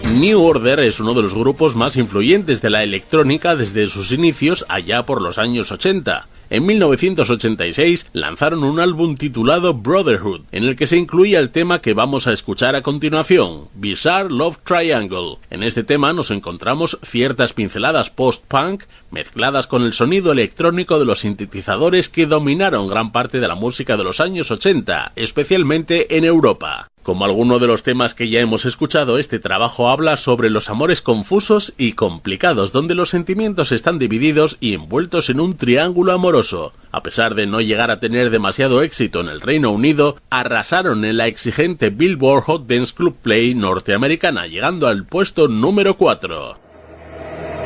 New Order es uno de los grupos más influyentes de la electrónica desde sus inicios allá por los años 80. En 1986 lanzaron un álbum titulado Brotherhood, en el que se incluía el tema que vamos a escuchar a continuación, Bizarre Love Triangle. En este tema nos encontramos ciertas pinceladas post-punk mezcladas con el sonido electrónico de los sintetizadores que dominaron gran parte de la música de los años 80, especialmente en Europa. Como alguno de los temas que ya hemos escuchado, este trabajo habla sobre los amores confusos y complicados, donde los sentimientos están divididos y envueltos en un triángulo amoroso. A pesar de no llegar a tener demasiado éxito en el Reino Unido, arrasaron en la exigente Billboard Hot Dance Club Play norteamericana, llegando al puesto número 4.